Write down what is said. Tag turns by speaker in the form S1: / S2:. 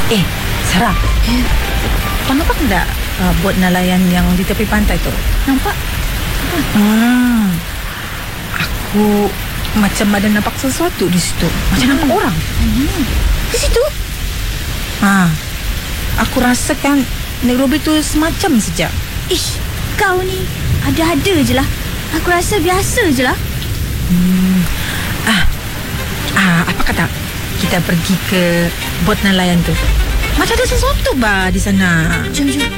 S1: Sarah, kau nampak tak bot nelayan yang di tepi pantai tu?
S2: Nampak?
S1: Aku macam ada nampak sesuatu di situ. Macam nampak orang di situ. Aku rasakan Nek Robi tu semacam saja.
S2: Ish, kau ni ada-ada je lah. Aku rasa biasa je lah.
S1: Apa kata kita pergi ke bot nelayan tu? Macam ada sesuatu di sana.
S2: Jom.